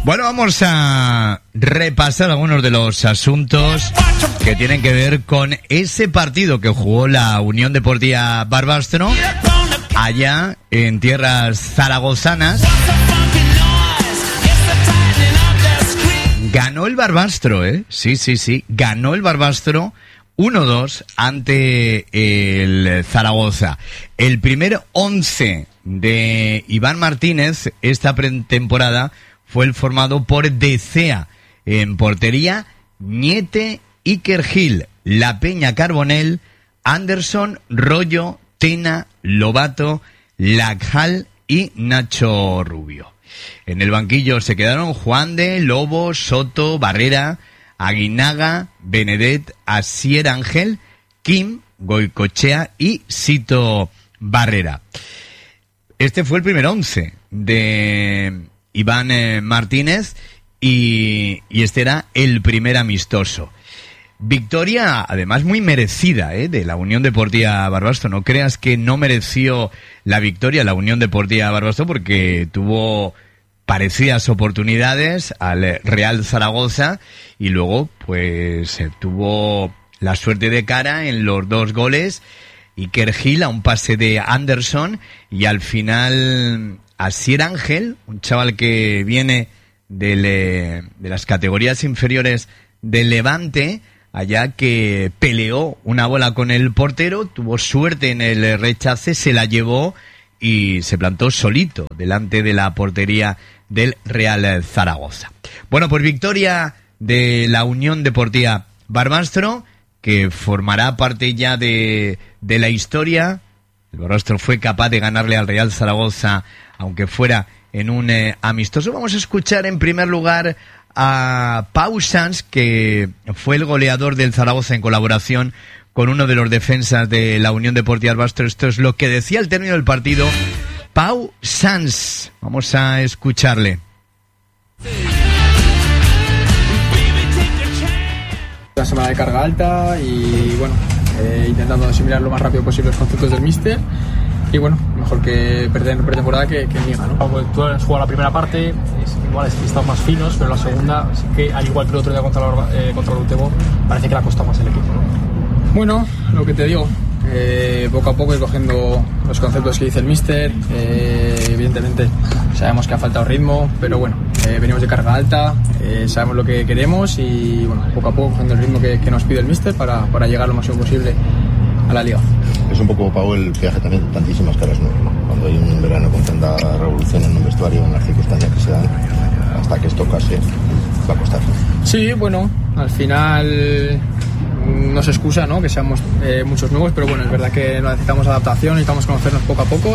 Bueno, vamos a repasar algunos de los asuntos que tienen que ver con ese partido que jugó la Unión Deportiva Barbastro allá en tierras zaragozanas. Ganó el Barbastro, sí, ganó el Barbastro 1-2 ante el Zaragoza. El primer 11 de Iván Martínez esta pretemporada fue el formado por De Cea en portería, Niete, Iker Gil, La Peña Carbonell, Anderson, Rollo, Tena, Lobato, Lakhal y Nacho Rubio. En el banquillo se quedaron Juan de, Lobo, Soto, Barrera, Aguinaga, Benedet, Asier Ángel, Kim, Goicochea y Sito Barrera. Este fue el primer 11 de Iván Martínez y este era el primer amistoso. Victoria, además, muy merecida, de la Unión Deportiva Barbastro. No creas que no mereció la victoria la Unión Deportiva Barbastro, porque tuvo parecidas oportunidades al Real Zaragoza y luego, pues, tuvo la suerte de cara en los dos goles. Iker Gil a un pase de Anderson y al final Asier Ángel, un chaval que viene de las categorías inferiores del Levante, allá que peleó una bola con el portero, tuvo suerte en el rechace, se la llevó y se plantó solito delante de la portería del Real Zaragoza. Bueno, pues victoria de la Unión Deportiva Barbastro, que formará parte ya de la historia. El Barbastro fue capaz de ganarle al Real Zaragoza, aunque fuera en un amistoso. Vamos a escuchar en primer lugar a Pau Sans, que fue el goleador del Zaragoza en colaboración con uno de los defensas de la Unión Deportiva Barbastro. Esto es lo que decía al término del partido Pau Sans. Vamos a escucharle. La semana de carga alta y bueno, intentando asimilar lo más rápido posible los conceptos del míster. Y bueno, mejor que perder en pretemporada que en liga, ¿no? Tú has jugado la primera parte, igual estamos más finos, pero la segunda, sí que al igual que el otro día contra el Utebo, parece que le ha costado más el equipo, ¿no? Bueno, lo que te digo, poco a poco ir cogiendo los conceptos que dice el míster. Evidentemente sabemos que ha faltado ritmo, pero bueno, venimos de carga alta, sabemos lo que queremos y bueno, poco a poco cogiendo el ritmo que nos pide el míster para llegar lo máximo posible a la liga. Es un poco, Pau, el viaje también de tantísimas caras nuevas, ¿no? Cuando hay un verano con tanta revolución en un vestuario, en las circunstancias que se dan, hasta que esto case, va a costar. Sí, bueno, al final no se excusa, ¿no?, que seamos muchos nuevos, pero bueno, es verdad que necesitamos adaptación, necesitamos conocernos poco a poco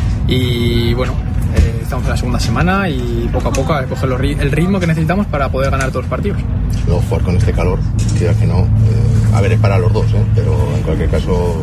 y bueno, estamos en la segunda semana y poco a poco a coger el ritmo que necesitamos para poder ganar todos los partidos. Luego jugar con este calor, que no, a ver, es para los dos, pero en cualquier caso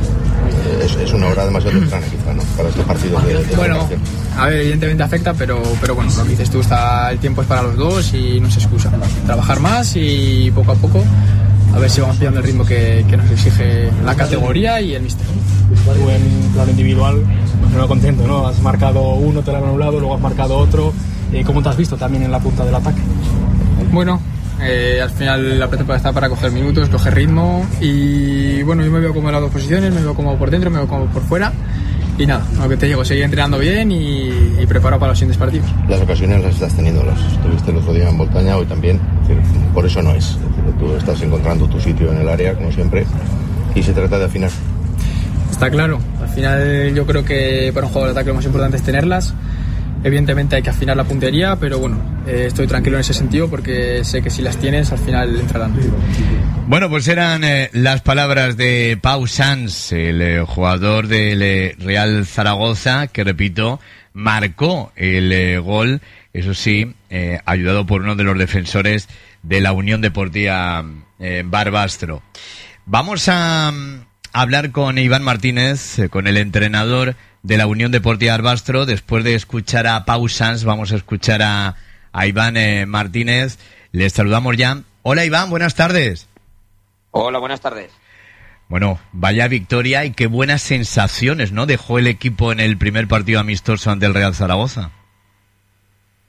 es una hora demasiado temprana quizá, ¿no?, para este partido de bueno, a ver, evidentemente afecta, pero bueno, lo que dices tú, el tiempo es para los dos y no se excusa. Trabajar más y poco a poco a ver si vamos pillando el ritmo que nos exige la categoría y el míster. Tú en plan individual, pues no contento, ¿no? Has marcado uno, te lo han anulado, luego has marcado otro. ¿Cómo te has visto también en la punta del ataque? Bueno, al final la pretemporada está para coger minutos, coger ritmo y bueno, yo me veo como en las dos posiciones, me veo como por dentro, me veo como por fuera y nada, lo que te digo, seguir entrenando bien y preparado para los siguientes partidos. Las ocasiones las estás teniendo, las tuviste el otro día en Voltaña, hoy también, es decir, por eso no es, tú estás encontrando tu sitio en el área como siempre y se trata de afinar. Está claro, al final yo creo que para un jugador de ataque lo más importante es tenerlas. Evidentemente hay que afinar la puntería, pero bueno, estoy tranquilo en ese sentido porque sé que si las tienes al final entrarán. Bueno, pues eran las palabras de Pau Sans, el jugador del Real Zaragoza, que repito, marcó el gol, eso sí, ayudado por uno de los defensores de la Unión Deportiva Barbastro. Vamos a hablar con Iván Martínez, con el entrenador de la Unión Deportiva Barbastro. Después de escuchar a Pau Sans, vamos a escuchar a Iván Martínez. Les saludamos ya. Hola Iván, buenas tardes. Hola, buenas tardes. Bueno, vaya victoria y qué buenas sensaciones, ¿no?, dejó el equipo en el primer partido amistoso ante el Real Zaragoza.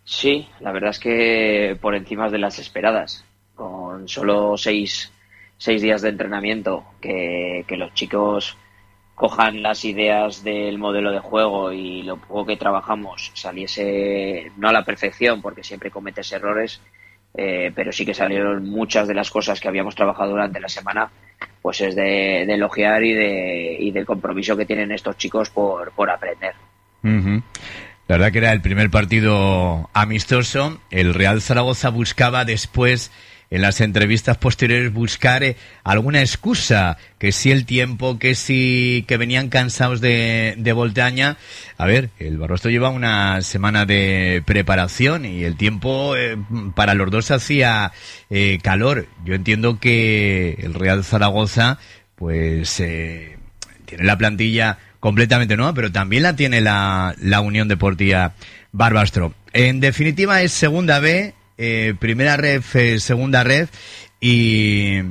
Sí, la verdad es que por encima de las esperadas, con solo seis días de entrenamiento, que los chicos cojan las ideas del modelo de juego y lo poco que trabajamos saliese, no a la perfección, porque siempre cometes errores, pero sí que salieron muchas de las cosas que habíamos trabajado durante la semana, pues es de elogiar y del compromiso que tienen estos chicos por aprender. Uh-huh. La verdad que era el primer partido amistoso. El Real Zaragoza buscaba después, en las entrevistas posteriores, buscar alguna excusa, que si el tiempo, que venían cansados de Voltaña. A ver, el Barbastro lleva una semana de preparación y el tiempo para los dos hacía calor. Yo entiendo que el Real Zaragoza pues tiene la plantilla completamente nueva, pero también la tiene la Unión Deportiva Barbastro. En definitiva es segunda B, primera ref, segunda ref, y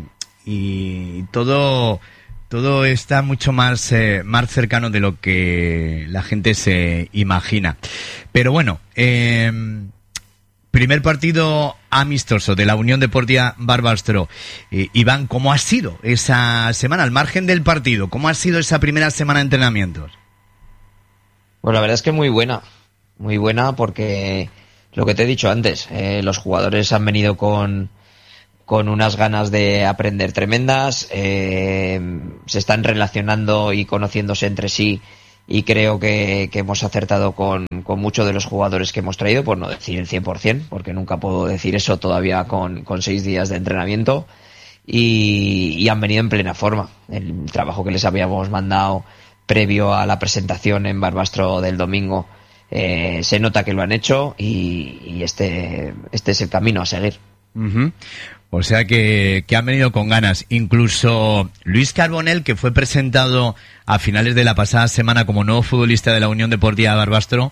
todo está mucho más cercano de lo que la gente se imagina. Pero bueno, primer partido amistoso de la Unión Deportiva Barbastro. Iván, ¿cómo ha sido esa semana, al margen del partido? ¿Cómo ha sido esa primera semana de entrenamientos? Pues la verdad es que muy buena porque lo que te he dicho antes, los jugadores han venido con unas ganas de aprender tremendas, se están relacionando y conociéndose entre sí, y creo que hemos acertado con muchos de los jugadores que hemos traído, por no decir el 100%, porque nunca puedo decir eso todavía con 6 días de entrenamiento, y han venido en plena forma. El trabajo que les habíamos mandado previo a la presentación en Barbastro del domingo, se nota que lo han hecho, y este es el camino a seguir. Uh-huh. O sea que han venido con ganas. Incluso Luis Carbonell, que fue presentado a finales de la pasada semana como nuevo futbolista de la Unión Deportiva Barbastro,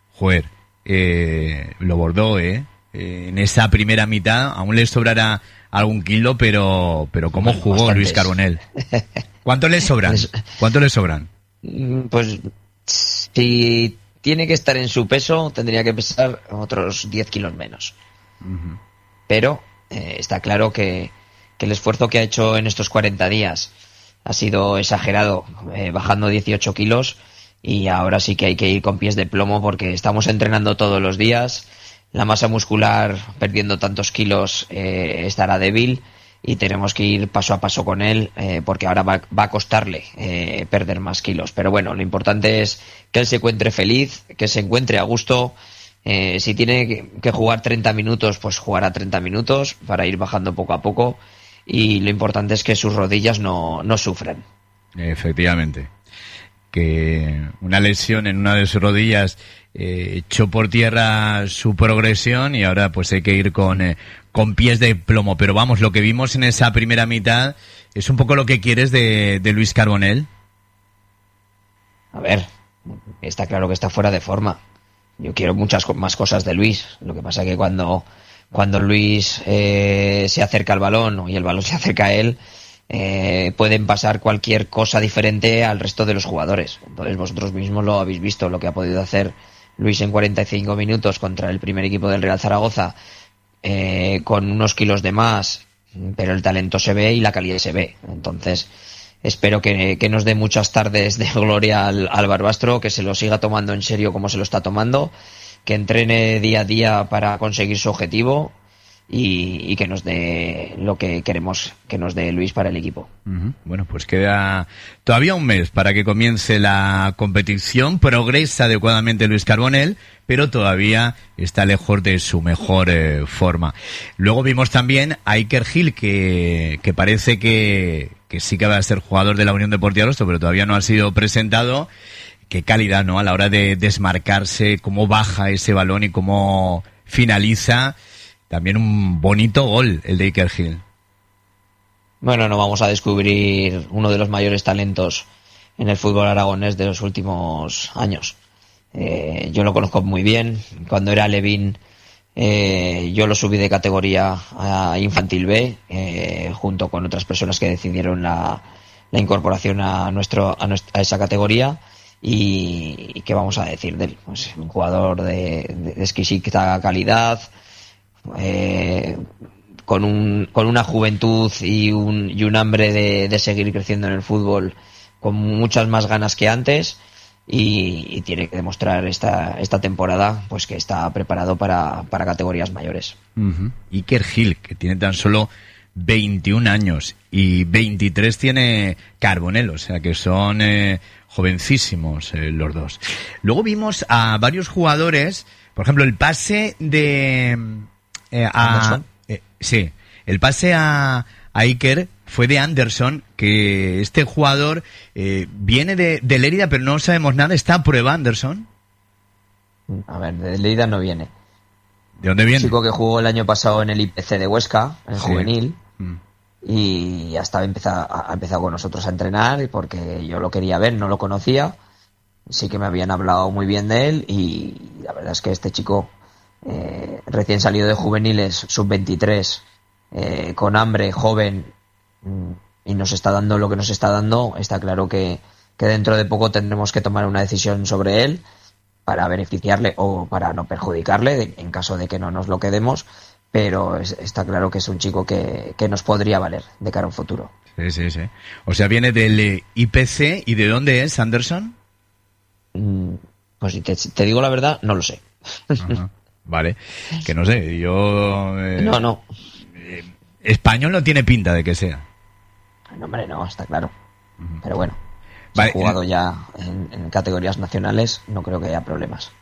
lo bordó, en esa primera mitad. Aún le sobrará algún kilo, pero ¿cómo jugó bastantes. Luis Carbonell? ¿Cuánto le sobran? Pues si tiene que estar en su peso, tendría que pesar otros 10 kilos menos. Uh-huh. Pero está claro que el esfuerzo que ha hecho en estos 40 días ha sido exagerado, bajando 18 kilos, y ahora sí que hay que ir con pies de plomo, porque estamos entrenando todos los días. La masa muscular, perdiendo tantos kilos, estará débil, y tenemos que ir paso a paso con él, porque ahora va a costarle perder más kilos. Pero bueno, lo importante es que él se encuentre feliz, que se encuentre a gusto. Si tiene que jugar 30 minutos, pues jugará 30 minutos para ir bajando poco a poco, y lo importante es que sus rodillas no sufran. Efectivamente. Que una lesión en una de sus rodillas echó por tierra su progresión, y ahora pues hay que ir con pies de plomo. Pero vamos, lo que vimos en esa primera mitad es un poco lo que quieres de Luis Carbonell. A ver, está claro que está fuera de forma. Yo quiero muchas más cosas de Luis. Lo que pasa es que cuando Luis se acerca al balón, y el balón se acerca a él, pueden pasar cualquier cosa diferente al resto de los jugadores. Entonces vosotros mismos lo habéis visto, lo que ha podido hacer Luis en 45 minutos contra el primer equipo del Real Zaragoza, con unos kilos de más, pero el talento se ve y la calidad se ve. Entonces espero que nos dé muchas tardes de gloria al Barbastro, que se lo siga tomando en serio como se lo está tomando, que entrene día a día para conseguir su objetivo, y que nos dé lo que queremos que nos dé Luis para el equipo. Uh-huh. Bueno, pues queda todavía un mes para que comience la competición. Progresa adecuadamente Luis Carbonell, pero todavía está lejos de su mejor forma. Luego vimos también a Iker Gil, que parece que sí que va a ser jugador de la Unión Deportiva Barbastro, pero todavía no ha sido presentado. Qué calidad, ¿no? A la hora de desmarcarse, cómo baja ese balón y cómo finaliza. También un bonito gol el de Iker Gil. Bueno, no vamos a descubrir uno de los mayores talentos en el fútbol aragonés de los últimos años. Yo lo conozco muy bien. Cuando era Levín, yo lo subí de categoría a Infantil B, junto con otras personas que decidieron la incorporación a esa categoría. y qué vamos a decir de él, pues un jugador de exquisita calidad, con una juventud y un hambre de seguir creciendo en el fútbol, con muchas más ganas que antes, y tiene que demostrar esta temporada pues que está preparado para categorías mayores. Iker Gil, que tiene tan solo 21 años y 23 tiene Carbonell, o sea que son jovencísimos los dos. Luego vimos a varios jugadores, por ejemplo, el pase de el pase a Iker fue de Anderson, que este jugador viene de Lérida, pero no sabemos nada. ¿Está a prueba, Anderson? A ver, de Lérida no viene. ¿De dónde viene? Un chico que jugó el año pasado en el IPC de Huesca, en juvenil, y hasta ha empezado con nosotros a entrenar, porque yo lo quería ver, no lo conocía. Sí que me habían hablado muy bien de él, y la verdad es que este chico, recién salido de juveniles, sub-23, con hambre, joven, y nos está dando lo que nos está dando. Está claro que dentro de poco tendremos que tomar una decisión sobre él para beneficiarle o para no perjudicarle en caso de que no nos lo quedemos, pero está claro que es un chico que nos podría valer de cara a un futuro. Sí. O sea, viene del IPC. ¿Y de dónde es, Anderson? Pues si te digo la verdad, no lo sé. Ajá. Vale, que no sé, yo... No. Español no tiene pinta de que sea. No, hombre, no, está claro. Pero bueno, Vale. si ha jugado ya en categorías nacionales, no creo que haya problemas.